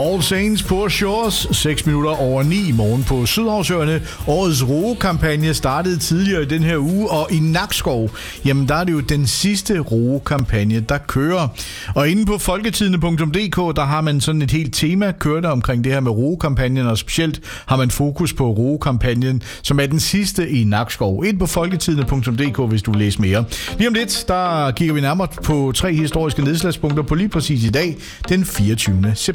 All Saints på Shores, 6 minutter over 9 i morgen på Sydhavsøerne. Årets roekampagne startede tidligere i den her uge, og i Nakskov, jamen der er det jo den sidste roekampagne, der kører. Og inde på folketidene.dk, der har man sådan et helt tema kørende omkring det her med roekampagnen, og specielt har man fokus på roekampagnen, som er den sidste i Nakskov. Ind på folketidene.dk, hvis du vil læse mere. Lige om lidt, der kigger vi nærmere på 3 historiske nedslagspunkter på lige præcis i dag, den 24. september.